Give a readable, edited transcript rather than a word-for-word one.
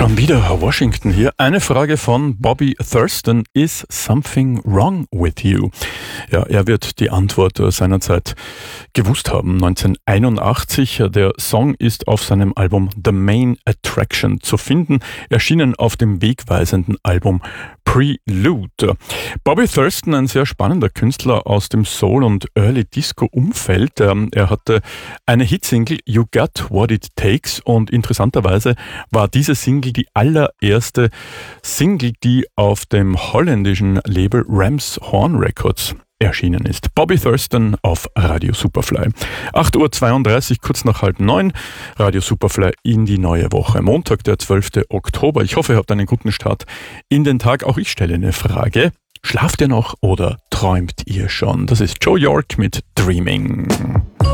Schon wieder Washington hier. Eine Frage von Bobby Thurston. Is something wrong with you? Ja, er wird die Antwort seinerzeit gewusst haben. 1981. Der Song ist auf seinem Album The Main Attraction zu finden, erschienen auf dem wegweisenden Album Prelude. Bobby Thurston, ein sehr spannender Künstler aus dem Soul- und Early-Disco-Umfeld. Er hatte eine Hitsingle, You Got What It Takes, und interessanterweise war diese Single die allererste Single, die auf dem holländischen Label Ram's Horn Records erschienen ist. Bobby Thurston auf Radio Superfly. 8.32 Uhr, kurz nach 8:30, Radio Superfly in die neue Woche. Montag, der 12. Oktober. Ich hoffe, ihr habt einen guten Start in den Tag. Auch ich stelle eine Frage. Schlaft ihr noch oder träumt ihr schon? Das ist Joe York mit Dreaming.